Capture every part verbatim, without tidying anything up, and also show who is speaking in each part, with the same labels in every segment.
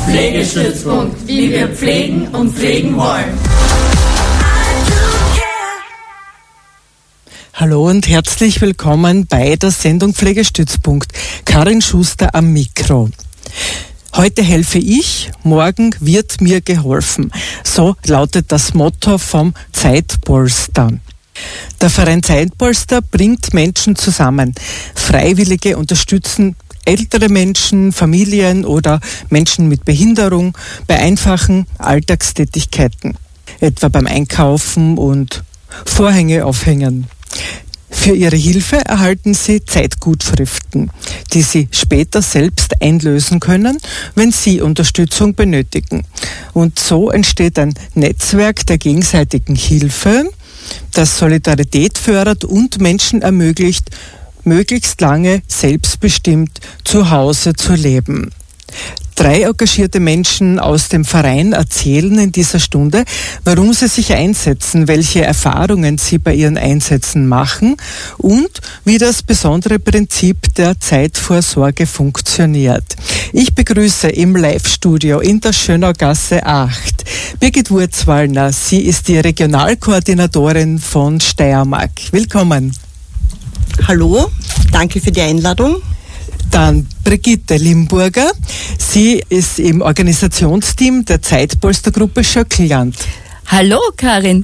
Speaker 1: Pflegestützpunkt, wie wir pflegen und pflegen wollen.
Speaker 2: Hallo und herzlich willkommen bei der Sendung Pflegestützpunkt. Karin Schuster am Mikro. Heute helfe ich, morgen wird mir geholfen. So lautet das Motto vom Zeitpolster. Der Verein Zeitpolster bringt Menschen zusammen. Freiwillige unterstützen ältere Menschen, Familien oder Menschen mit Behinderung bei einfachen Alltagstätigkeiten, etwa beim Einkaufen und Vorhänge aufhängen. Für ihre Hilfe erhalten sie Zeitgutschriften, die sie später selbst einlösen können, wenn sie Unterstützung benötigen. Und so entsteht ein Netzwerk der gegenseitigen Hilfe, das Solidarität fördert und Menschen ermöglicht, möglichst lange selbstbestimmt zu Hause zu leben. Drei engagierte Menschen aus dem Verein erzählen in dieser Stunde, warum sie sich einsetzen, welche Erfahrungen sie bei ihren Einsätzen machen und wie das besondere Prinzip der Zeitvorsorge funktioniert. Ich begrüße im Live-Studio in der Schönaugasse acht Birgit Wurzwallner. Sie ist die Regionalkoordinatorin von Steiermark. Willkommen.
Speaker 3: Hallo, danke für die Einladung.
Speaker 2: Dann Brigitte Limburger. Sie ist im Organisationsteam der Zeitpolstergruppe Schöckland.
Speaker 4: Hallo, Karin.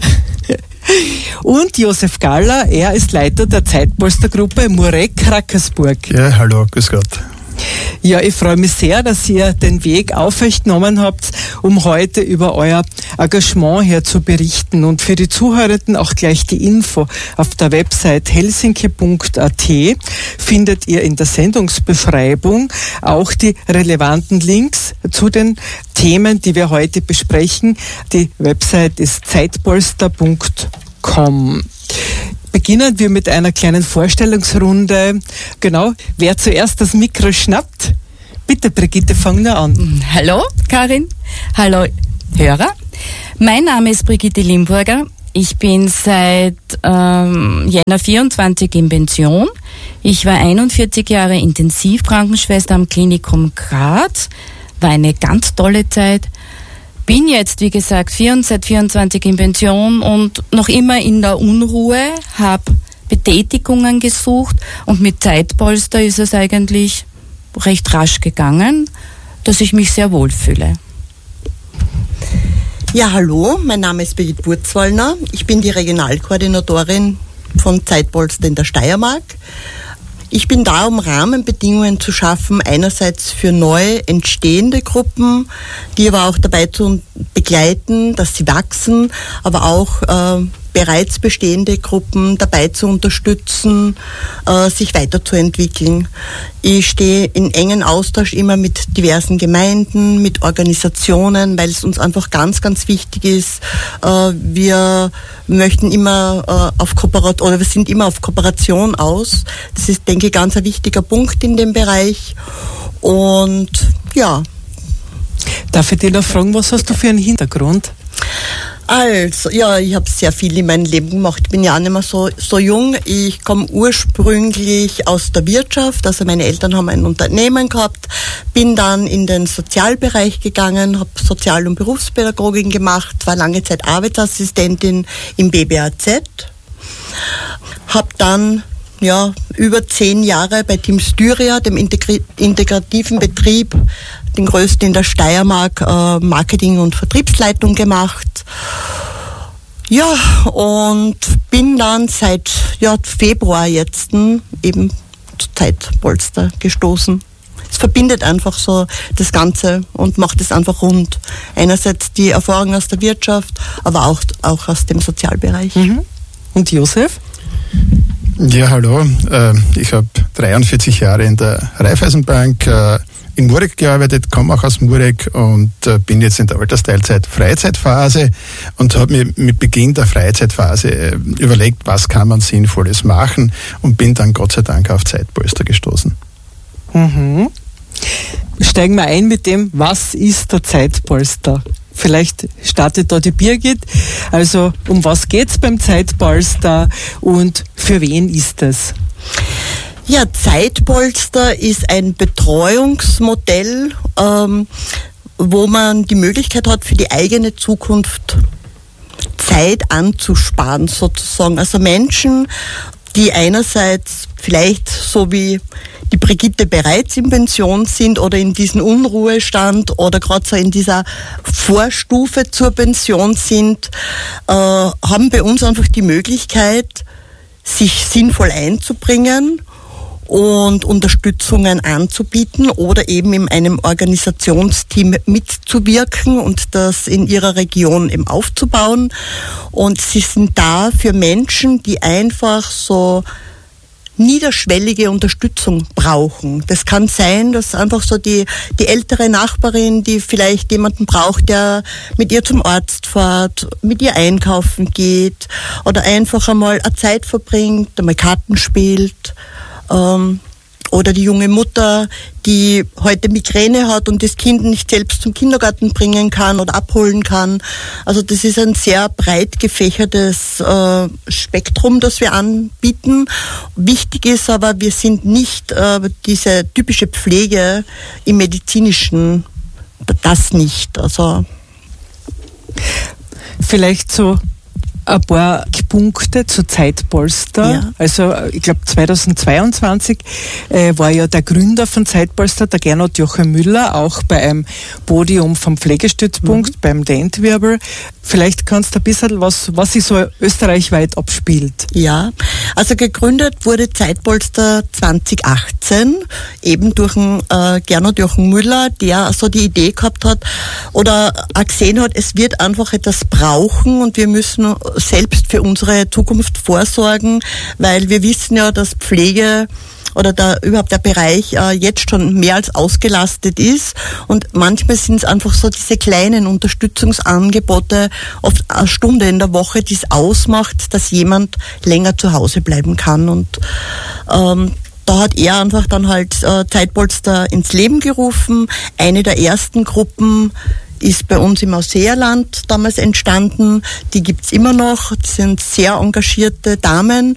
Speaker 2: Und Josef Galler, er ist Leiter der Zeitpolstergruppe Murek-Rackersburg.
Speaker 5: Ja, hallo, grüß Gott.
Speaker 2: Ja, ich freue mich sehr, dass ihr den Weg auf euch genommen habt, um heute über euer Engagement her zu berichten. Und für die Zuhörenden auch gleich die Info. Auf der Website helsinki punkt a t findet ihr in der Sendungsbeschreibung auch die relevanten Links zu den Themen, die wir heute besprechen. Die Website ist zeitpolster punkt com. Beginnen wir mit einer kleinen Vorstellungsrunde. Genau, wer zuerst das Mikro schnappt? Bitte, Brigitte, fang nur an.
Speaker 4: Hallo, Karin. Hallo, Hörer. Mein Name ist Brigitte Limburger. Ich bin seit ähm, Jänner vierundzwanzig in Pension. Ich war einundvierzig Jahre Intensivkrankenschwester am Klinikum Graz. War eine ganz tolle Zeit. Bin jetzt, wie gesagt, seit vierundzwanzig in Pension und noch immer in der Unruhe, habe Betätigungen gesucht und mit Zeitpolster ist es eigentlich recht rasch gegangen, dass ich mich sehr wohl fühle.
Speaker 3: Ja, hallo, mein Name ist Birgit Wurzwallner. Ich bin die Regionalkoordinatorin von Zeitpolster in der Steiermark. Ich bin da, um Rahmenbedingungen zu schaffen, einerseits für neu entstehende Gruppen, die aber auch dabei zu begleiten, dass sie wachsen, aber auch äh, bereits bestehende Gruppen dabei zu unterstützen, äh, sich weiterzuentwickeln. Ich stehe in engen Austausch immer mit diversen Gemeinden, mit Organisationen, weil es uns einfach ganz, ganz wichtig ist. Äh, wir möchten immer äh, auf Kooperation, oder wir sind immer auf Kooperation aus. Das ist, denke ich, ganz ein wichtiger Punkt in dem Bereich. Und ja.
Speaker 2: Darf ich dich noch fragen, was hast du für einen Hintergrund?
Speaker 3: Also, ja, ich habe sehr viel in meinem Leben gemacht. Ich bin ja auch nicht mehr so, so jung. Ich komme ursprünglich aus der Wirtschaft. Also meine Eltern haben ein Unternehmen gehabt. Bin dann in den Sozialbereich gegangen, habe Sozial- und Berufspädagogik gemacht, war lange Zeit Arbeitsassistentin im B B A Z. Habe dann ja, über zehn Jahre bei Team Styria, dem Integri- integrativen Betrieb, den größten in der Steiermark, äh, Marketing- und Vertriebsleitung gemacht. Ja, und bin dann seit ja, Februar jetzt eben zu Zeitpolster gestoßen. Es verbindet einfach so das Ganze und macht es einfach rund. Einerseits die Erfahrung aus der Wirtschaft, aber auch, auch aus dem Sozialbereich.
Speaker 2: Mhm. Und Josef?
Speaker 5: Ja, hallo. Ich habe dreiundvierzig Jahre in der Raiffeisenbank in Murek gearbeitet, komme auch aus Murek und bin jetzt in der Altersteilzeit-Freizeitphase und habe mir mit Beginn der Freizeitphase überlegt, was kann man Sinnvolles machen und bin dann Gott sei Dank auf Zeitpolster gestoßen.
Speaker 2: Mhm. Steigen wir ein mit dem, was ist der Zeitpolster? Vielleicht startet da die Birgit. Also um was geht's beim Zeitpolster und für wen ist es?
Speaker 3: Ja, Zeitpolster ist ein Betreuungsmodell, ähm, wo man die Möglichkeit hat, für die eigene Zukunft Zeit anzusparen sozusagen. Also Menschen, die einerseits vielleicht so wie die Brigitte bereits in Pension sind oder in diesem Unruhestand oder gerade so in dieser Vorstufe zur Pension sind, äh, haben bei uns einfach die Möglichkeit, sich sinnvoll einzubringen und Unterstützungen anzubieten oder eben in einem Organisationsteam mitzuwirken und das in ihrer Region eben aufzubauen. Und sie sind da für Menschen, die einfach so niederschwellige Unterstützung brauchen. Das kann sein, dass einfach so die, die ältere Nachbarin, die vielleicht jemanden braucht, der mit ihr zum Arzt fährt, mit ihr einkaufen geht oder einfach einmal eine Zeit verbringt, einmal Karten spielt, ähm, oder die junge Mutter, die heute Migräne hat und das Kind nicht selbst zum Kindergarten bringen kann oder abholen kann. Also das ist ein sehr breit gefächertes äh, Spektrum, das wir anbieten. Wichtig ist aber, wir sind nicht äh, diese typische Pflege im Medizinischen, das nicht. Also
Speaker 2: vielleicht so ein paar Punkte zur Zeitpolster.
Speaker 3: Ja.
Speaker 2: Also ich glaube zweitausendzweiundzwanzig äh, war ja der Gründer von Zeitpolster, der Gernot Joachim Müller, auch bei einem Podium vom Pflegestützpunkt, mhm. beim Dentwirbel. Vielleicht kannst du ein bisschen was, was sich so österreichweit abspielt.
Speaker 3: Ja, also gegründet wurde Zeitpolster zweitausendachtzehn, eben durch den äh, Gernot Joachim Müller, der so die Idee gehabt hat oder auch gesehen hat, es wird einfach etwas brauchen und wir müssen selbst für unsere Zukunft vorsorgen, weil wir wissen ja, dass Pflege oder da überhaupt der Bereich äh, jetzt schon mehr als ausgelastet ist und manchmal sind es einfach so diese kleinen Unterstützungsangebote, oft eine Stunde in der Woche, die es ausmacht, dass jemand länger zu Hause bleiben kann und ähm, da hat er einfach dann halt äh, Zeitpolster ins Leben gerufen. Eine der ersten Gruppen ist bei uns im Ausseerland damals entstanden. Die gibt's immer noch. Das sind sehr engagierte Damen.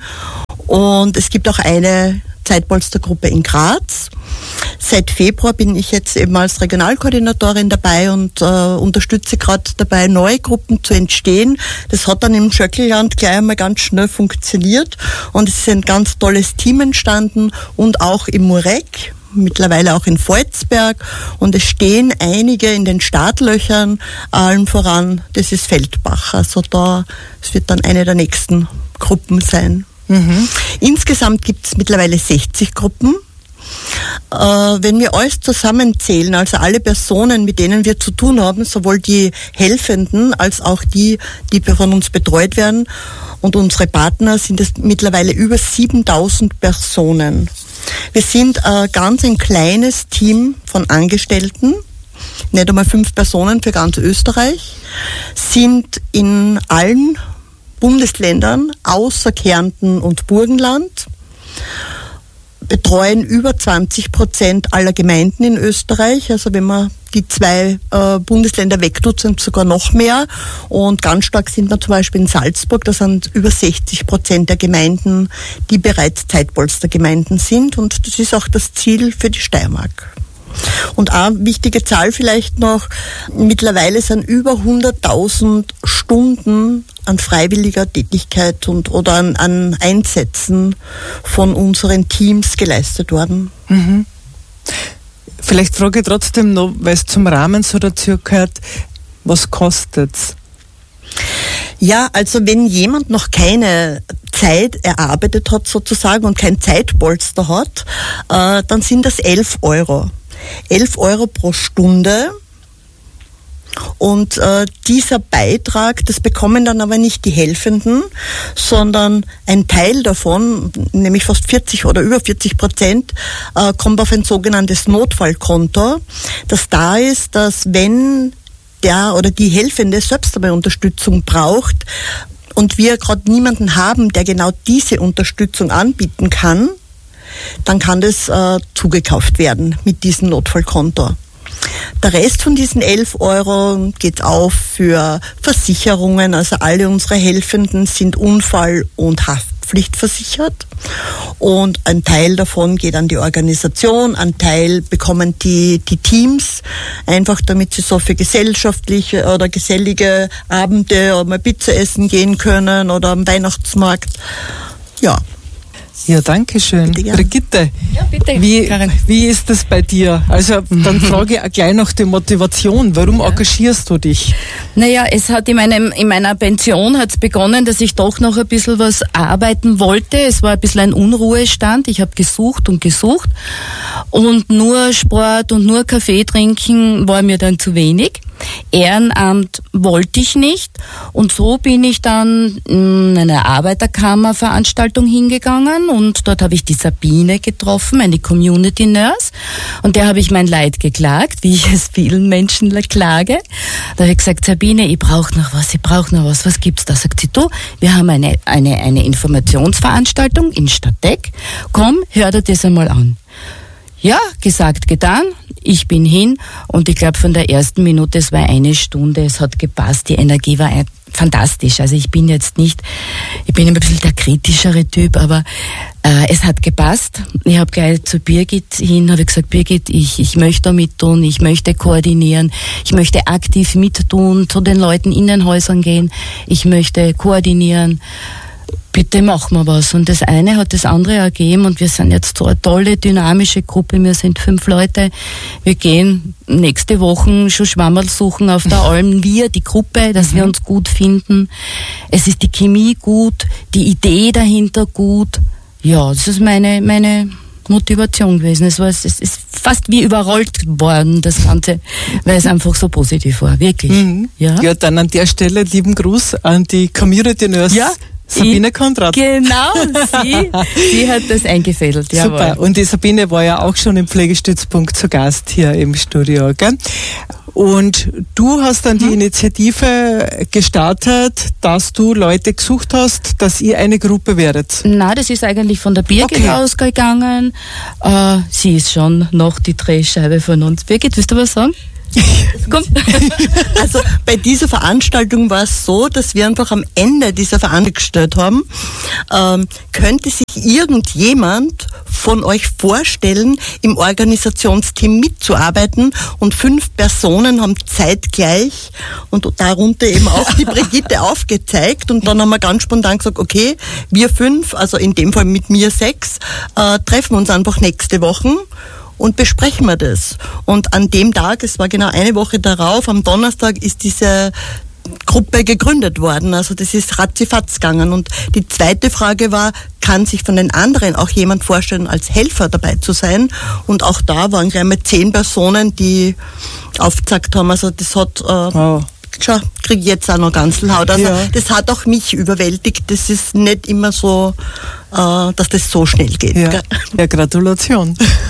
Speaker 3: Und es gibt auch eine Zeitpolstergruppe in Graz. Seit Februar bin ich jetzt eben als Regionalkoordinatorin dabei und äh, unterstütze gerade dabei, neue Gruppen zu entstehen. Das hat dann im Schöckelland gleich einmal ganz schnell funktioniert und es ist ein ganz tolles Team entstanden und auch im Murek, mittlerweile auch in Volzberg und es stehen einige in den Startlöchern, allen voran, das ist Feldbach. Also da, es wird dann eine der nächsten Gruppen sein. Mhm. Insgesamt gibt es mittlerweile sechzig Gruppen. Äh, wenn wir alles zusammenzählen, also alle Personen, mit denen wir zu tun haben, sowohl die Helfenden als auch die, die von uns betreut werden und unsere Partner, sind es mittlerweile über siebentausend Personen. Wir sind äh, ganz ein kleines Team von Angestellten, nicht einmal fünf Personen für ganz Österreich, sind in allen Bundesländern außer Kärnten und Burgenland, betreuen über zwanzig Prozent aller Gemeinden in Österreich. Also wenn man die zwei äh, Bundesländer wegtut, sind sogar noch mehr. Und ganz stark sind wir zum Beispiel in Salzburg, da sind über sechzig Prozent der Gemeinden, die bereits Zeitpolstergemeinden sind. Und das ist auch das Ziel für die Steiermark. Und eine wichtige Zahl vielleicht noch, mittlerweile sind über hunderttausend Stunden an freiwilliger Tätigkeit und oder an, an Einsätzen von unseren Teams geleistet worden.
Speaker 2: Mhm. Vielleicht frage ich trotzdem noch, weil es zum Rahmen so dazu gehört, was kostet's?
Speaker 3: Ja, also wenn jemand noch keine Zeit erarbeitet hat sozusagen und kein Zeitpolster hat, äh, dann sind das elf Euro. elf Euro pro Stunde. Und äh, dieser Beitrag, das bekommen dann aber nicht die Helfenden, sondern ein Teil davon, nämlich fast vierzig oder über vierzig Prozent, äh, kommt auf ein sogenanntes Notfallkonto, das da ist, dass wenn der oder die Helfende selbst dabei Unterstützung braucht und wir gerade niemanden haben, der genau diese Unterstützung anbieten kann, dann kann das äh, zugekauft werden mit diesem Notfallkonto. Der Rest von diesen elf Euro geht auf für Versicherungen, also alle unsere Helfenden sind unfall- und pflichtversichert. Und ein Teil davon geht an die Organisation, ein Teil bekommen die, die Teams, einfach damit sie so für gesellschaftliche oder gesellige Abende oder mal Pizza essen gehen können oder am Weihnachtsmarkt. Ja.
Speaker 2: Ja, danke schön.
Speaker 3: Bitte, ja.
Speaker 2: Brigitte,
Speaker 4: Ja, bitte,
Speaker 2: wie,
Speaker 4: Karin.
Speaker 2: wie ist das bei dir? Also dann frage ich auch gleich nach der Motivation. Warum
Speaker 4: Ja.
Speaker 2: engagierst du dich?
Speaker 4: Naja, es hat in meinem, in meiner Pension hat's begonnen, dass ich doch noch ein bisschen was arbeiten wollte. Es war ein bisschen ein Unruhestand. Ich habe gesucht und gesucht. Und nur Sport und nur Kaffee trinken war mir dann zu wenig. Ehrenamt wollte ich nicht. Und so bin ich dann in eine Arbeiterkammerveranstaltung hingegangen und dort habe ich die Sabine getroffen, eine Community Nurse. Und der habe ich mein Leid geklagt, wie ich es vielen Menschen klage. Da habe ich gesagt, Sabine, ich brauche noch was, ich brauche noch was. Was gibt's da? Sagt sie, du, wir haben eine, eine, eine Informationsveranstaltung in Stadteck. Komm, hör dir das einmal an. Ja, gesagt, getan. Ich bin hin und ich glaube von der ersten Minute, es war eine Stunde, es hat gepasst, die Energie war ein, fantastisch. Also ich bin jetzt nicht, ich bin ein bisschen der kritischere Typ, aber äh, es hat gepasst. Ich habe gleich zu Birgit hin, habe gesagt, Birgit, ich, ich möchte da mittun, ich möchte koordinieren, ich möchte aktiv mittun, zu den Leuten in den Häusern gehen, ich möchte koordinieren. Bitte machen wir was. Und das eine hat das andere ergeben und wir sind jetzt so eine tolle, dynamische Gruppe. Wir sind fünf Leute. Wir gehen nächste Woche schon Schwammerl suchen auf der Alm. Wir, die Gruppe, dass mhm. wir uns gut finden. Es ist die Chemie gut, die Idee dahinter gut. Ja, das ist meine, meine Motivation gewesen. Es war, es ist fast wie überrollt worden, das Ganze, weil es einfach so positiv war. Wirklich.
Speaker 2: Mhm.
Speaker 4: Ja.
Speaker 2: Ja, dann an der Stelle lieben Gruß an die Community Nurse.
Speaker 4: Ja.
Speaker 2: Sabine
Speaker 4: ich,
Speaker 2: Konrad.
Speaker 4: Genau, sie, sie hat das eingefädelt.
Speaker 2: Super.
Speaker 4: Jawohl.
Speaker 2: Und die Sabine war ja auch schon im Pflegestützpunkt zu Gast hier im Studio, gell? Und du hast dann die Initiative gestartet, dass du Leute gesucht hast, dass ihr eine Gruppe werdet.
Speaker 4: Na, das ist eigentlich von der Birgit
Speaker 2: Okay.
Speaker 4: ausgegangen. Äh, sie ist schon noch die Drehscheibe von uns. Birgit, willst du was sagen? Komm.
Speaker 3: Also bei dieser Veranstaltung war es so, dass wir einfach am Ende dieser Veranstaltung gestellt haben, ähm, könnte sich irgendjemand von euch vorstellen, im Organisationsteam mitzuarbeiten, und fünf Personen haben zeitgleich und darunter eben auch die Brigitte aufgezeigt, und dann haben wir ganz spontan gesagt, okay, wir fünf, also in dem Fall mit mir sechs, äh, treffen wir uns einfach nächste Woche und besprechen wir das. Und an dem Tag, es war genau eine Woche darauf, am Donnerstag ist diese Gruppe gegründet worden. Also das ist ratzifatz gegangen. Und die zweite Frage war, kann sich von den anderen auch jemand vorstellen, als Helfer dabei zu sein? Und auch da waren gleich mal zehn Personen, die aufgezeigt haben. Also das hat... Äh,
Speaker 2: Wow.
Speaker 3: Schau, kriege ich jetzt auch noch ganz laut. Also
Speaker 2: Ja.
Speaker 3: das hat auch mich überwältigt. Das ist nicht immer so, äh, dass das so schnell geht.
Speaker 2: Ja,
Speaker 3: Gell?
Speaker 2: ja, Gratulation.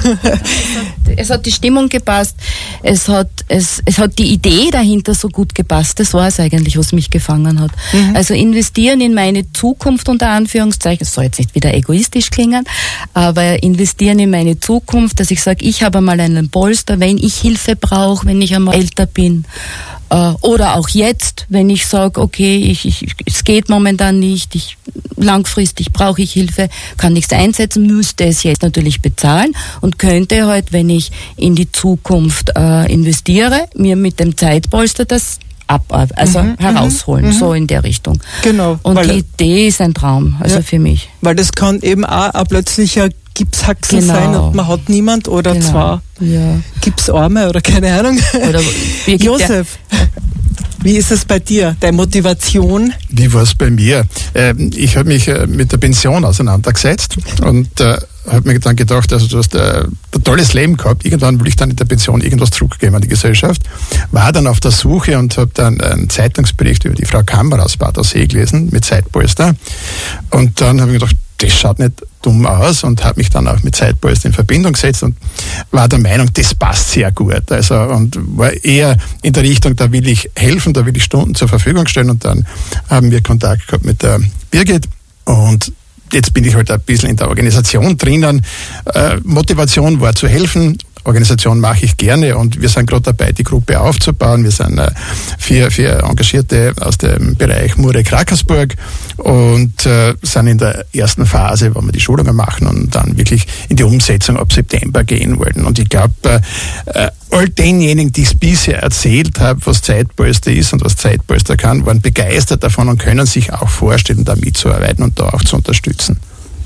Speaker 4: Es hat die Stimmung gepasst, es hat, es, es hat die Idee dahinter so gut gepasst. Das war es eigentlich, was mich gefangen hat. Mhm. Also investieren in meine Zukunft, unter Anführungszeichen, das soll jetzt nicht wieder egoistisch klingen, aber investieren in meine Zukunft, dass ich sage, ich habe einmal einen Polster, wenn ich Hilfe brauche, wenn ich einmal älter bin. Oder auch jetzt, wenn ich sage, okay, ich, ich, es geht momentan nicht, ich, langfristig brauche ich Hilfe, kann nichts einsetzen, müsste es jetzt natürlich bezahlen und könnte halt, wenn ich in die Zukunft äh, investiere, mir mit dem Zeitpolster das ab, also
Speaker 2: Mhm,
Speaker 4: herausholen,
Speaker 2: mhm.
Speaker 4: so in der Richtung.
Speaker 2: Genau.
Speaker 4: Und
Speaker 2: weil,
Speaker 4: die Idee ist ein Traum, also
Speaker 2: Ja.
Speaker 4: für mich.
Speaker 2: weil das kann eben auch ein plötzlicher Gipshaxen
Speaker 4: Genau.
Speaker 2: sein und man hat niemand oder
Speaker 4: Genau.
Speaker 2: zwar
Speaker 4: Ja.
Speaker 2: Gipsarme oder keine Ahnung.
Speaker 4: Oder Birgit,
Speaker 2: Josef, wie ist es bei dir? Deine Motivation?
Speaker 5: Wie war es bei mir? Ähm, ich habe mich äh, mit der Pension auseinandergesetzt und äh, habe mir dann gedacht, also du hast äh, ein tolles Leben gehabt, irgendwann will ich dann in der Pension irgendwas zurückgeben an die Gesellschaft. War dann auf der Suche und habe dann einen Zeitungsbericht über die Frau Kammer aus Bad Aussee gelesen mit Zeitpolster. Und dann habe ich gedacht, das schaut nicht dumm aus, und habe mich dann auch mit Zeitpolster in Verbindung gesetzt und war der Meinung, das passt sehr gut. Also, und war eher in der Richtung, da will ich helfen, da will ich Stunden zur Verfügung stellen, und dann haben wir Kontakt gehabt mit der Birgit, und jetzt bin ich halt ein bisschen in der Organisation drinnen. Äh, Motivation war zu helfen, Organisation mache ich gerne und wir sind gerade dabei, die Gruppe aufzubauen. Wir sind äh, vier, vier Engagierte aus dem Bereich Murek-Rackersburg und äh, sind in der ersten Phase, wo wir die Schulungen machen und dann wirklich in die Umsetzung ab September gehen wollen. Und ich glaube, äh, all denjenigen, die ich bisher erzählt habe, was Zeitpolster ist und was Zeitpolster kann, waren begeistert davon und können sich auch vorstellen, da mitzuarbeiten und da auch zu unterstützen.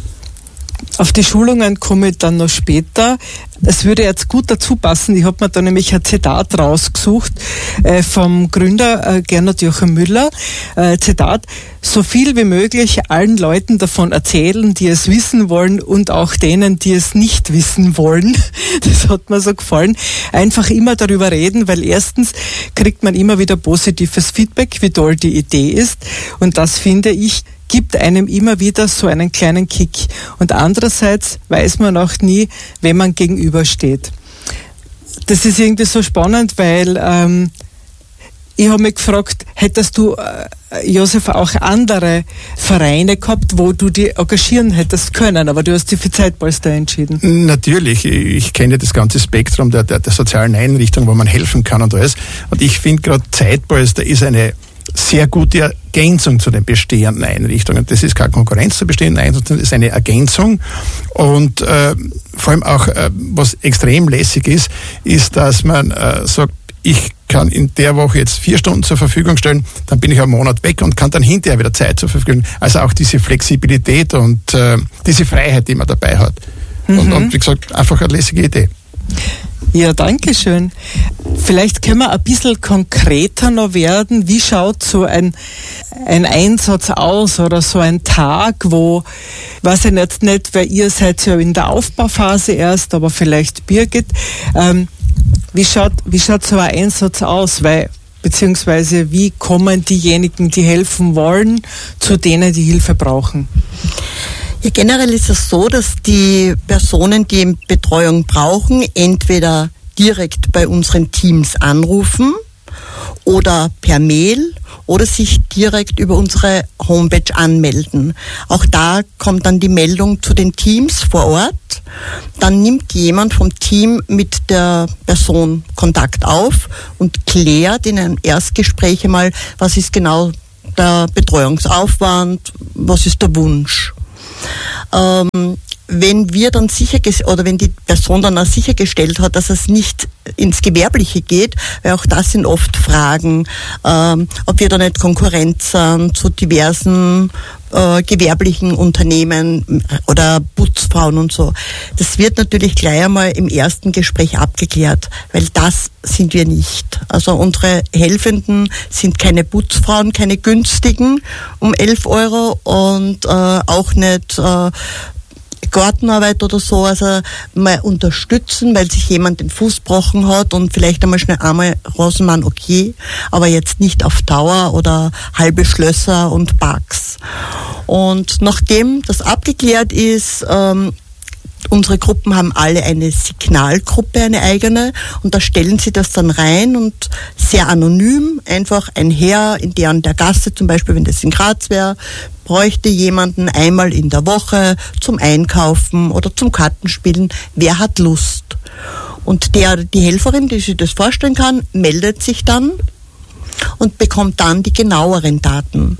Speaker 2: Auf die Schulungen komme ich dann noch später. Es würde jetzt gut dazu passen, ich habe mir da nämlich ein Zitat rausgesucht äh, vom Gründer äh, Gernot Joachim Müller. Äh, Zitat: So viel wie möglich allen Leuten davon erzählen, die es wissen wollen und auch denen, die es nicht wissen wollen. Das hat mir so gefallen. Einfach immer darüber reden, weil erstens kriegt man immer wieder positives Feedback, wie toll die Idee ist, und das finde ich gibt einem immer wieder so einen kleinen Kick. Und andererseits weiß man auch nie, wem man gegenübersteht. Das ist irgendwie so spannend, weil ähm, ich habe mich gefragt, hättest du, äh, Josef, auch andere Vereine gehabt, wo du dich engagieren hättest können, aber du hast dich für Zeitpolster entschieden.
Speaker 5: Natürlich, ich kenne das ganze Spektrum der, der, der sozialen Einrichtungen, wo man helfen kann und alles. Und ich finde gerade Zeitpolster ist eine sehr gute Ergänzung zu den bestehenden Einrichtungen. Das ist keine Konkurrenz zu bestehenden Einrichtungen, das ist eine Ergänzung. Und äh, vor allem auch, äh, was extrem lässig ist, ist, dass man äh, sagt, ich kann in der Woche jetzt vier Stunden zur Verfügung stellen, dann bin ich einen Monat weg und kann dann hinterher wieder Zeit zur Verfügung stellen. Also auch diese Flexibilität und äh, diese Freiheit, die man dabei hat. Mhm. Und, und wie gesagt, einfach eine lässige Idee.
Speaker 2: Ja, danke schön. Vielleicht können wir ein bisschen konkreter noch werden. Wie schaut so ein, ein Einsatz aus oder so ein Tag, wo, weiß ich jetzt nicht, weil ihr seid ja in der Aufbauphase erst, aber vielleicht Birgit, ähm, wie schaut, wie schaut so ein Einsatz aus? Weil, beziehungsweise wie kommen diejenigen, die helfen wollen, zu denen, die Hilfe brauchen?
Speaker 3: Ja, generell ist es so, dass die Personen, die Betreuung brauchen, entweder direkt bei unseren Teams anrufen oder per Mail oder sich direkt über unsere Homepage anmelden. Auch da kommt dann die Meldung zu den Teams vor Ort. Dann nimmt jemand vom Team mit der Person Kontakt auf und klärt in einem Erstgespräch einmal, was ist genau der Betreuungsaufwand, was ist der Wunsch. Ähm, wenn wir dann sicher oder wenn die Person dann auch sichergestellt hat, dass es nicht ins Gewerbliche geht, weil auch das sind oft Fragen, ähm, ob wir da nicht Konkurrenz sind zu diversen äh, gewerblichen Unternehmen oder Putzfrauen und so. Das wird natürlich gleich einmal im ersten Gespräch abgeklärt, weil das sind wir nicht. Also unsere Helfenden sind keine Putzfrauen, keine günstigen um elf Euro und äh, auch nicht äh, Gartenarbeit oder so, also mal unterstützen, weil sich jemand den Fuß gebrochen hat und vielleicht einmal schnell einmal Rosenmann, okay, aber jetzt nicht auf Dauer oder halbe Schlösser und Parks. Und nachdem das abgeklärt ist, ähm, unsere Gruppen haben alle eine Signalgruppe, eine eigene, und da stellen sie das dann rein und sehr anonym, einfach ein Herr in der und der Gasse, zum Beispiel, wenn das in Graz wäre, bräuchte jemanden einmal in der Woche zum Einkaufen oder zum Kartenspielen. Wer hat Lust? Und der, die Helferin, die sich das vorstellen kann, meldet sich dann und bekommt dann die genaueren Daten.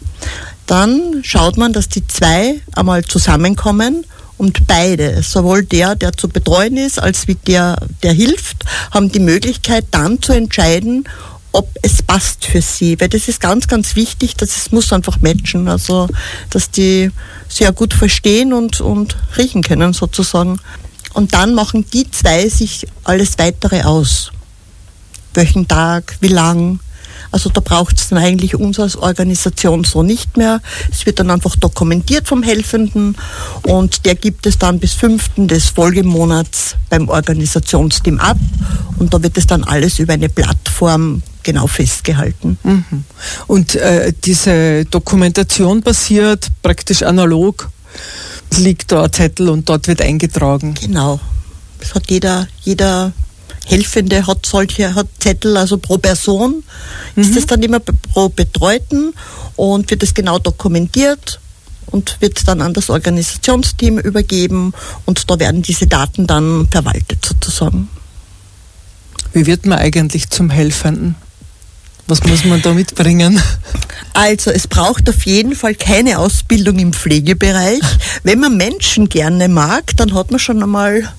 Speaker 3: Dann schaut man, dass die zwei einmal zusammenkommen und beide, sowohl der, der zu betreuen ist, als wie der, der hilft, haben die Möglichkeit dann zu entscheiden, ob es passt für sie, weil das ist ganz, ganz wichtig, dass es muss einfach matchen, also dass die sehr gut verstehen und, und riechen können sozusagen. Und dann machen die zwei sich alles Weitere aus. Welchen Tag, wie lang. Also da braucht es dann eigentlich uns als Organisation so nicht mehr. Es wird dann einfach dokumentiert vom Helfenden und der gibt es dann bis fünften des Folgemonats beim Organisationsteam ab und da wird es dann alles über eine Plattform genau festgehalten.
Speaker 2: Mhm. Und äh, diese Dokumentation passiert praktisch analog, liegt da ein Zettel und dort wird eingetragen.
Speaker 3: Genau. Das hat jeder, jeder Helfende hat solche hat Zettel, also pro Person mhm. ist das dann immer pro Betreuten und wird das genau dokumentiert und wird dann an das Organisationsteam übergeben und da werden diese Daten dann verwaltet sozusagen.
Speaker 2: Wie wird man eigentlich zum Helfenden? Was muss man da mitbringen?
Speaker 3: Also es braucht auf jeden Fall keine Ausbildung im Pflegebereich. Wenn man Menschen gerne mag, dann hat man schon einmal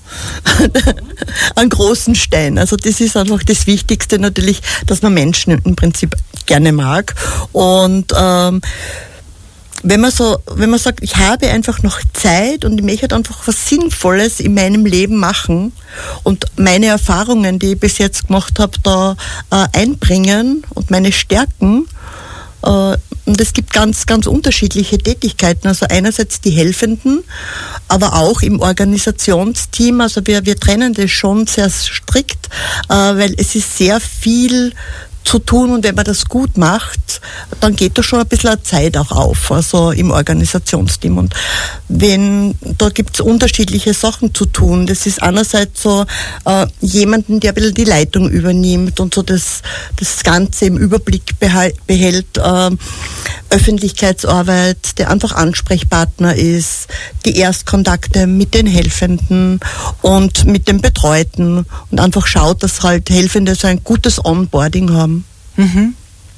Speaker 3: einen großen Stein. Also das ist einfach das Wichtigste natürlich, dass man Menschen im Prinzip gerne mag. Und ähm, wenn man so, wenn man sagt, ich habe einfach noch Zeit und ich möchte einfach was Sinnvolles in meinem Leben machen und meine Erfahrungen, die ich bis jetzt gemacht habe, da äh, einbringen und meine Stärken. Äh, und es gibt ganz, ganz unterschiedliche Tätigkeiten. Also einerseits die Helfenden, aber auch im Organisationsteam. Also wir, wir trennen das schon sehr strikt, äh, weil es ist sehr viel zu tun und wenn man das gut macht, dann geht da schon ein bisschen Zeit auch auf, also im Organisationsteam. Und wenn, da gibt es unterschiedliche Sachen zu tun. Das ist einerseits so äh, jemanden, der ein bisschen die Leitung übernimmt und so das, das Ganze im Überblick behält, äh, Öffentlichkeitsarbeit, der einfach Ansprechpartner ist, die Erstkontakte mit den Helfenden und mit den Betreuten und einfach schaut, dass halt Helfende so ein gutes Onboarding haben.
Speaker 2: Mhm.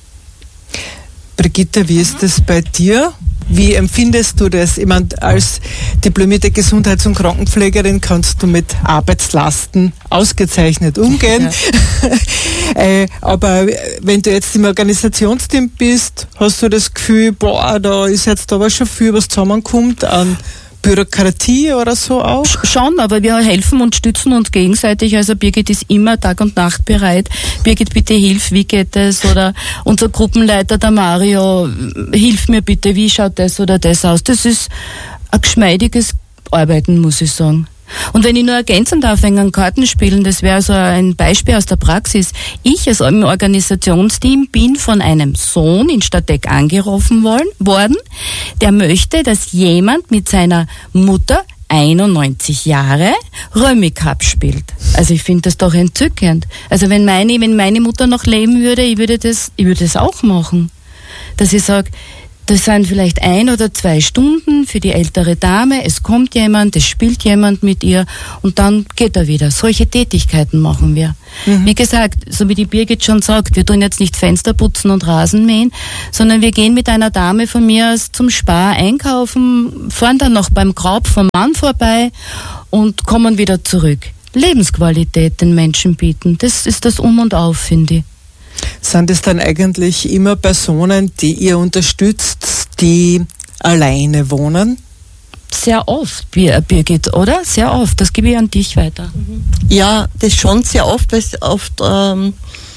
Speaker 2: Brigitte, wie ist das bei dir? Wie empfindest du das? Ich meine, als diplomierte Gesundheits- und Krankenpflegerin kannst du mit Arbeitslasten ausgezeichnet umgehen. Ja. äh, aber wenn du jetzt im Organisationsteam bist, hast du das Gefühl, boah, da ist jetzt aber schon viel, was zusammenkommt an Bürokratie oder so auch?
Speaker 4: Schon, aber wir helfen und stützen uns gegenseitig. Also Birgit ist immer Tag und Nacht bereit. Birgit, bitte hilf, wie geht es? Oder unser Gruppenleiter, der Mario, hilf mir bitte, wie schaut das oder das aus? Das ist ein geschmeidiges Arbeiten, muss ich sagen. Und wenn ich nur ergänzen darf, wegen einem Kartenspielen, das wäre so ein Beispiel aus der Praxis. Ich als im Organisationsteam bin von einem Sohn in Stadteck angerufen worden, der möchte, dass jemand mit seiner Mutter einundneunzig Jahre Römi Cup spielt. Also ich finde das doch entzückend. Also wenn meine, wenn meine Mutter noch leben würde, ich würde das, ich würde das auch machen. Dass ich sage, das sind vielleicht ein oder zwei Stunden für die ältere Dame, es kommt jemand, es spielt jemand mit ihr und dann geht er wieder. Solche Tätigkeiten machen wir. Mhm. Wie gesagt, so wie die Birgit schon sagt, wir tun jetzt nicht Fenster putzen und Rasen mähen, sondern wir gehen mit einer Dame von mir aus zum Spar einkaufen, fahren dann noch beim Grab vom Mann vorbei und kommen wieder zurück. Lebensqualität den Menschen bieten, das ist das Um und Auf, finde ich.
Speaker 2: Sind es dann eigentlich immer Personen, die ihr unterstützt, die alleine wohnen?
Speaker 4: Sehr oft, Birgit, oder? Sehr oft. Das gebe ich an dich weiter.
Speaker 3: Ja, das schon sehr oft, weil es oft ähm,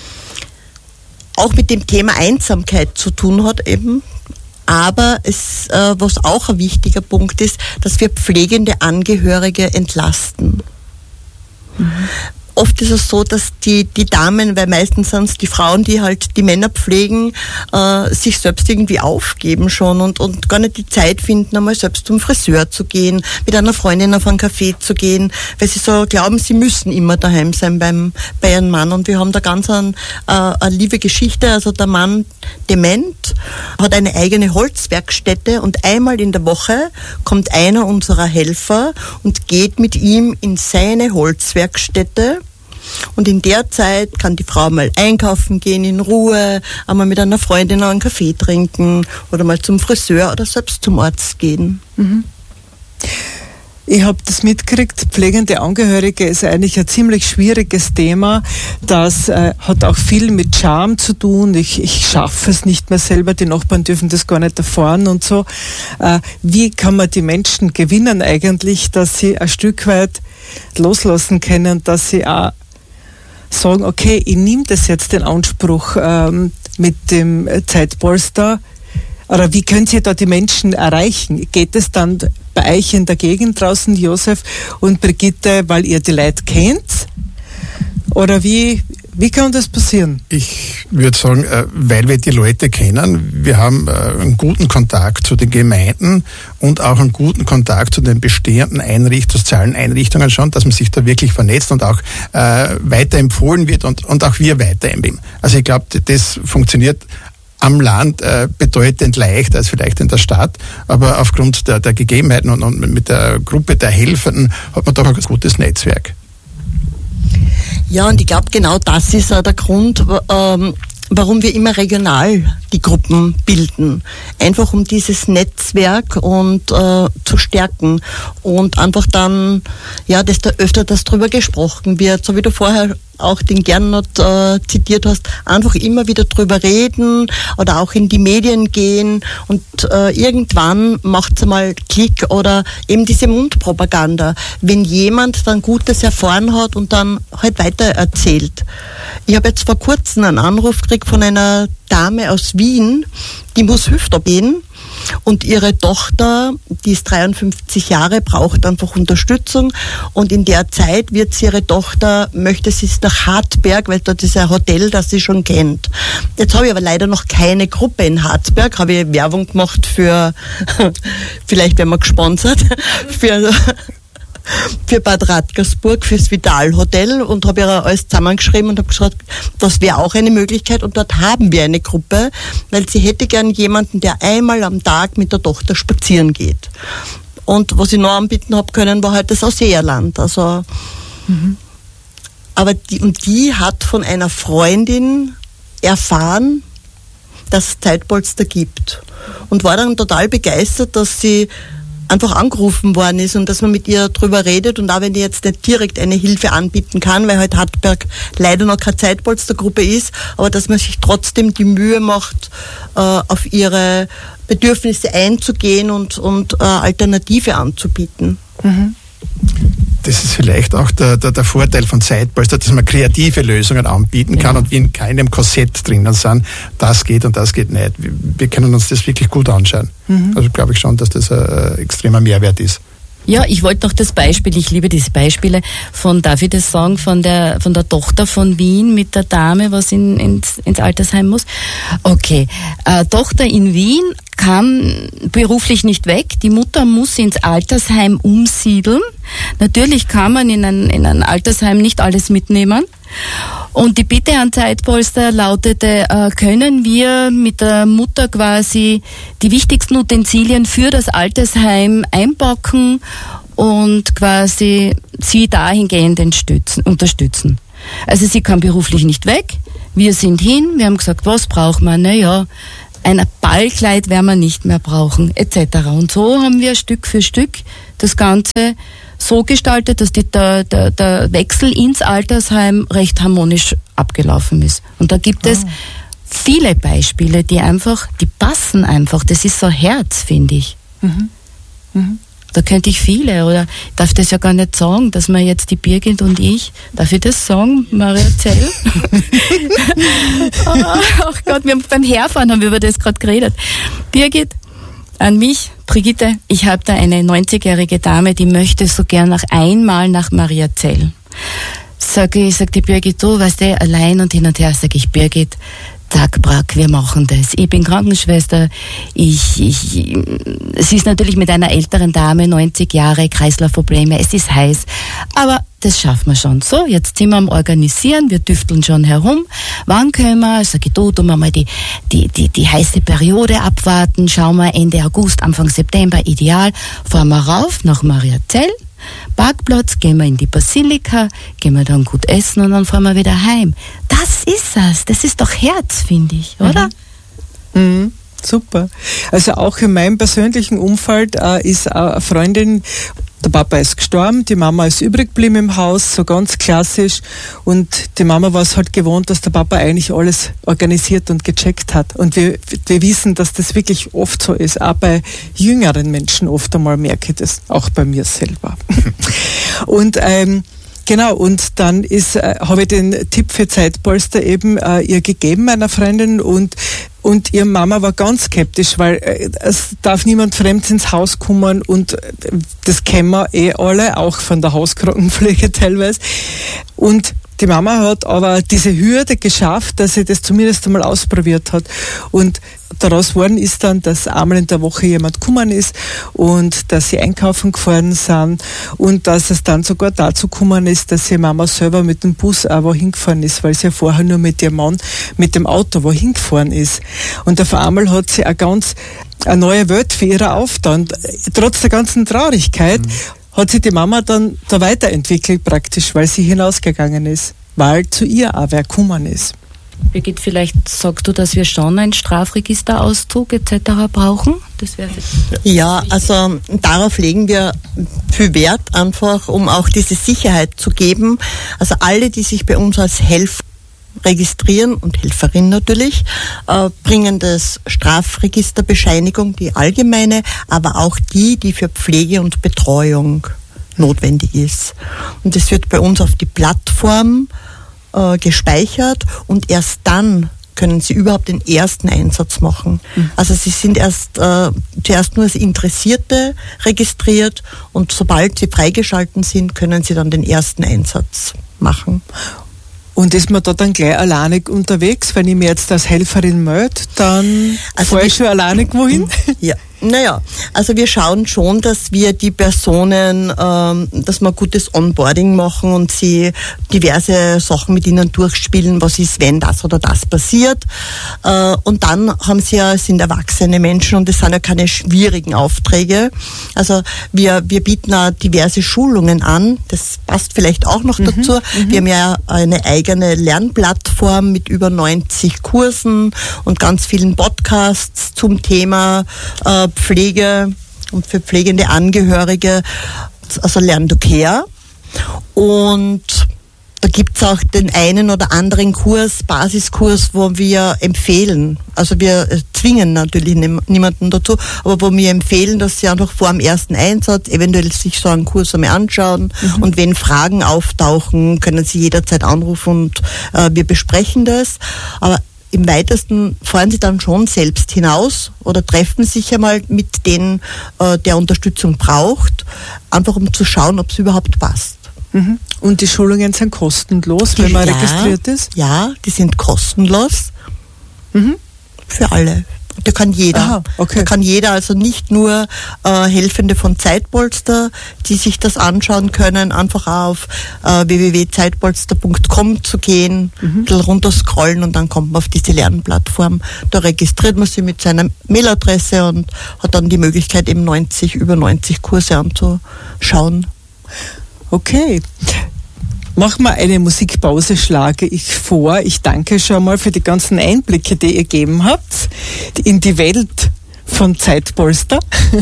Speaker 3: auch mit dem Thema Einsamkeit zu tun hat eben. Aber es, äh, was auch ein wichtiger Punkt ist, dass wir pflegende Angehörige entlasten. Mhm. Oft ist es so, dass die, die Damen, weil meistens sind es die Frauen, die halt die Männer pflegen, äh, sich selbst irgendwie aufgeben schon und, und gar nicht die Zeit finden, einmal selbst zum Friseur zu gehen, mit einer Freundin auf einen Café zu gehen, weil sie so glauben, sie müssen immer daheim sein beim, bei ihrem Mann. Und wir haben da ganz ein, äh, eine liebe Geschichte. Also der Mann, dement, hat eine eigene Holzwerkstätte und einmal in der Woche kommt einer unserer Helfer und geht mit ihm in seine Holzwerkstätte. Und in der Zeit kann die Frau mal einkaufen gehen in Ruhe, einmal mit einer Freundin einen Kaffee trinken oder mal zum Friseur oder selbst zum Arzt gehen.
Speaker 2: Mhm. Ich habe das mitgekriegt, pflegende Angehörige ist eigentlich ein ziemlich schwieriges Thema. Das äh, hat auch viel mit Scham zu tun. Ich, ich schaffe es nicht mehr selber, die Nachbarn dürfen das gar nicht erfahren und so. Äh, wie kann man die Menschen gewinnen eigentlich, dass sie ein Stück weit loslassen können, dass sie auch sagen, okay, ich nehme das jetzt in Anspruch ähm, mit dem Zeitpolster. Oder wie können Sie da die Menschen erreichen? Geht es dann bei euch in der Gegend draußen, Josef und Brigitte, weil ihr die Leute kennt? Oder wie, wie kann das passieren?
Speaker 5: Ich würde sagen, weil wir die Leute kennen, wir haben einen guten Kontakt zu den Gemeinden und auch einen guten Kontakt zu den bestehenden Einrichtungen, sozialen Einrichtungen schon, dass man sich da wirklich vernetzt und auch äh, weiterempfohlen wird und, und auch wir weiterempfehlen. Also ich glaube, das funktioniert am Land äh, bedeutend leichter als vielleicht in der Stadt, aber aufgrund der, der Gegebenheiten und, und mit der Gruppe der Helfenden hat man doch ein gutes Netzwerk.
Speaker 3: Ja, und ich glaube, genau das ist auch der Grund, ähm, warum wir immer regional die Gruppen bilden. Einfach um dieses Netzwerk und äh, zu stärken und einfach dann, ja, desto öfter das drüber gesprochen wird, so wie du vorher auch den Gernot äh, zitiert hast, einfach immer wieder drüber reden oder auch in die Medien gehen und äh, irgendwann macht es mal Klick oder eben diese Mundpropaganda, wenn jemand dann Gutes erfahren hat und dann halt weiter erzählt. Ich habe jetzt vor kurzem einen Anruf gekriegt von einer Dame aus Wien, die muss Hüft operieren. Und ihre Tochter, die ist dreiundfünfzig Jahre, braucht einfach Unterstützung. Und in der Zeit wird sie ihre Tochter, möchte sie es nach Hartberg, weil dort ist ein Hotel, das sie schon kennt. Jetzt habe ich aber leider noch keine Gruppe in Hartberg. Habe ich Werbung gemacht für, vielleicht werden wir gesponsert, für... für Bad Radkersburg, fürs Vital Hotel und habe ihr alles zusammengeschrieben und habe gesagt, das wäre auch eine Möglichkeit und dort haben wir eine Gruppe, weil sie hätte gern jemanden, der einmal am Tag mit der Tochter spazieren geht. Und was ich noch anbieten habe können, war halt das Ausseerland. Also, mhm. aber die, und die hat von einer Freundin erfahren, dass es Zeitpolster gibt und war dann total begeistert, dass sie einfach angerufen worden ist und dass man mit ihr drüber redet und auch wenn die jetzt nicht direkt eine Hilfe anbieten kann, weil halt Hartberg leider noch keine Zeitpolstergruppe ist, aber dass man sich trotzdem die Mühe macht, äh, auf ihre Bedürfnisse einzugehen und, und äh, Alternative anzubieten.
Speaker 2: Mhm.
Speaker 5: Das ist vielleicht auch der, der, der Vorteil von Zeitpolster, dass man kreative Lösungen anbieten kann, ja, und wir in keinem Korsett drinnen sind, das geht und das geht nicht. Wir, wir können uns das wirklich gut anschauen. Mhm. Also glaube ich schon, dass das ein extremer Mehrwert ist.
Speaker 4: Ja, ich wollte noch das Beispiel, ich liebe diese Beispiele von, darf ich das sagen, von der, von der Tochter von Wien mit der Dame, was in, ins, ins Altersheim muss. Okay, äh, Tochter in Wien kann beruflich nicht weg, die Mutter muss ins Altersheim umsiedeln. Natürlich kann man in ein, in ein Altersheim nicht alles mitnehmen. Und die Bitte an Zeitpolster lautete, äh, können wir mit der Mutter quasi die wichtigsten Utensilien für das Altersheim einpacken und quasi sie dahingehend unterstützen. Also sie kann beruflich nicht weg, wir sind hin, wir haben gesagt, was braucht man? Naja, ein Ballkleid werden wir nicht mehr brauchen, et cetera. Und so haben wir Stück für Stück das Ganze so gestaltet, dass die, der, der, der Wechsel ins Altersheim recht harmonisch abgelaufen ist. Und da gibt oh. es viele Beispiele, die einfach, die passen einfach. Das ist so Herz, finde ich. Mhm. Mhm. Da könnte ich viele, oder ich darf das ja gar nicht sagen, dass wir jetzt die Birgit und ich, darf ich das sagen, Maria Zell? Ach oh, oh Gott, wir haben beim Herfahren haben wir über das gerade geredet. Birgit, an mich, Brigitte, ich habe da eine neunzigjährige Dame, die möchte so gern noch einmal nach Mariazell. Sag ich, sag die Birgit, du, weißt du, allein und hin und her, sag ich, Birgit, Tag, Brack, wir machen das. Ich bin Krankenschwester, ich, ich, sie ist natürlich mit einer älteren Dame, neunzig Jahre, Kreislaufprobleme, es ist heiß, aber das schaffen wir schon. So, jetzt sind wir am Organisieren, wir düfteln schon herum. Wann können wir? Sag ich, du, tun wir mal die, die, die, die heiße Periode abwarten, schauen wir Ende August, Anfang September, ideal, fahren wir rauf nach Mariazell, Parkplatz, gehen wir in die Basilika, gehen wir dann gut essen und dann fahren wir wieder heim. Das ist es, das ist doch Herz, finde ich, oder?
Speaker 2: Mhm. Mhm. Super. Also auch in meinem persönlichen Umfeld äh, ist eine Freundin, der Papa ist gestorben, die Mama ist übrig geblieben im Haus, so ganz klassisch, und die Mama war es halt gewohnt, dass der Papa eigentlich alles organisiert und gecheckt hat. Und wir, wir wissen, dass das wirklich oft so ist, auch bei jüngeren Menschen oft einmal merke ich das, auch bei mir selber. Und ähm, Genau, und dann ist, äh, habe ich den Tipp für Zeitpolster eben äh, ihr gegeben, meiner Freundin, und und ihre Mama war ganz skeptisch, weil äh, es darf niemand Fremdes ins Haus kommen, und äh, das kennen wir eh alle, auch von der Hauskrankenpflege teilweise. Und Die Mama hat aber diese Hürde geschafft, dass sie das zumindest einmal ausprobiert hat. Und daraus geworden ist dann, dass einmal in der Woche jemand gekommen ist und dass sie einkaufen gefahren sind und dass es dann sogar dazu gekommen ist, dass die Mama selber mit dem Bus auch wohin gefahren ist, weil sie ja vorher nur mit ihrem Mann mit dem Auto wohin gefahren ist. Und auf einmal hat sie eine ganz eine neue Welt für ihre aufgetan. Trotz der ganzen Traurigkeit mhm. hat sich die Mama dann da weiterentwickelt praktisch, weil sie hinausgegangen ist, weil zu ihr auch wer gekommen ist.
Speaker 4: Birgit, vielleicht sagst du, dass wir schon einen Strafregisterauszug et cetera brauchen? Das wäre
Speaker 3: ja, also darauf legen wir viel Wert einfach, um auch diese Sicherheit zu geben. Also alle, die sich bei uns als Helfer registrieren und Helferin natürlich, äh, bringen das Strafregisterbescheinigung, die allgemeine, aber auch die, die für Pflege und Betreuung notwendig ist. Und das wird bei uns auf die Plattform äh, gespeichert und erst dann können Sie überhaupt den ersten Einsatz machen. Mhm. Also Sie sind erst äh, zuerst nur als Interessierte registriert und sobald Sie freigeschalten sind, können Sie dann den ersten Einsatz machen.
Speaker 2: Und ist man da dann gleich alleinig unterwegs? Wenn ich mir jetzt als Helferin melde, dann also fahre ich schon alleinig wohin?
Speaker 3: Ja, naja, also wir schauen schon, dass wir die Personen, ähm, dass wir gutes Onboarding machen und sie diverse Sachen mit ihnen durchspielen, was ist, wenn das oder das passiert. Äh, und dann haben sie ja, sind erwachsene Menschen und es sind ja keine schwierigen Aufträge. Also wir, wir bieten auch diverse Schulungen an, das passt vielleicht auch noch mhm, dazu. Mhm. Wir haben ja eine eigene Lernplattform mit über neunzig Kursen und ganz vielen Podcasts zum Thema äh, Pflege und für pflegende Angehörige, also Learn to Care. Und da gibt es auch den einen oder anderen Kurs, Basiskurs, wo wir empfehlen, also wir zwingen natürlich niemanden dazu, aber wo wir empfehlen, dass sie einfach vor dem ersten Einsatz eventuell sich so einen Kurs einmal anschauen mhm. und wenn Fragen auftauchen, können sie jederzeit anrufen und äh, wir besprechen das. Aber im weitesten fahren sie dann schon selbst hinaus oder treffen sich einmal mit denen, äh, der Unterstützung braucht, einfach um zu schauen, ob es überhaupt passt.
Speaker 2: Mhm. Und die Schulungen sind kostenlos, wenn man
Speaker 3: ja,
Speaker 2: registriert ist?
Speaker 3: Ja, die sind kostenlos
Speaker 2: mhm.
Speaker 3: für alle. Da kann jeder. Aha, okay. Da kann jeder, also nicht nur äh, Helfende von Zeitpolster, die sich das anschauen können, einfach auf äh, w w w punkt zeitpolster punkt com zu gehen, mhm. ein bisschen runterscrollen und dann kommt man auf diese Lernplattform. Da registriert man sich mit seiner Mailadresse und hat dann die Möglichkeit, eben neunzig, über neunzig Kurse anzuschauen.
Speaker 2: Okay. Machen wir eine Musikpause, schlage ich vor. Ich danke schon mal für die ganzen Einblicke, die ihr gegeben habt in die Welt von Zeitpolster.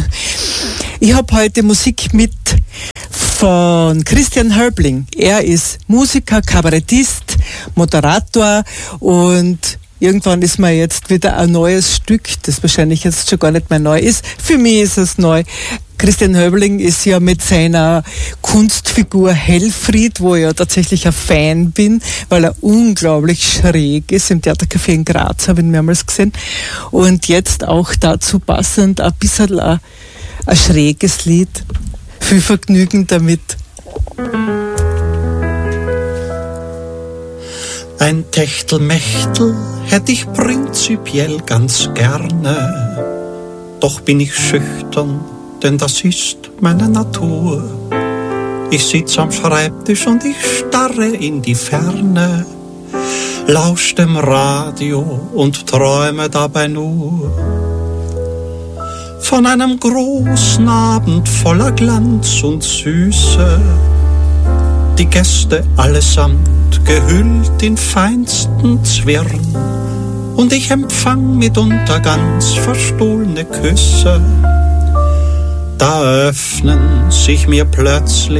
Speaker 2: Ich habe heute Musik mit von Christian Hörbling. Er ist Musiker, Kabarettist, Moderator und irgendwann ist mir jetzt wieder ein neues Stück, das wahrscheinlich jetzt schon gar nicht mehr neu ist. Für mich ist es neu. Christian Hörbling ist ja mit seiner Kunstfigur Helfried, wo ich ja tatsächlich ein Fan bin, weil er unglaublich schräg ist. Im Theatercafé in Graz habe ich ihn mehrmals gesehen. Und jetzt auch dazu passend ein bisschen ein, ein schräges Lied. Viel Vergnügen damit.
Speaker 6: Ein Techtelmechtel hätte ich prinzipiell ganz gerne, doch bin ich schüchtern, denn das ist meine Natur. Ich sitze am Schreibtisch und ich starre in die Ferne, lausch dem Radio und träume dabei nur von einem großen Abend voller Glanz und Süße. Die Gäste allesamt gehüllt in feinsten Zwirn und ich empfang mitunter ganz verstohlene Küsse. Da öffnen sich mir plötzlich